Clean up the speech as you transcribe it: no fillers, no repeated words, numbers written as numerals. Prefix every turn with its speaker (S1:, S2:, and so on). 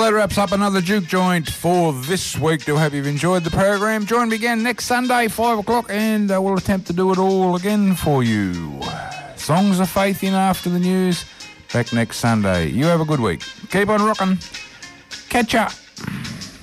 S1: that wraps up another Juke Joint for this week. Do hope you've enjoyed the program. Join me again next Sunday, 5 o'clock, and we'll attempt to do it all again for you. Songs of Faith in after the news. Back next Sunday. You have a good week. Keep on rocking. Catch ya.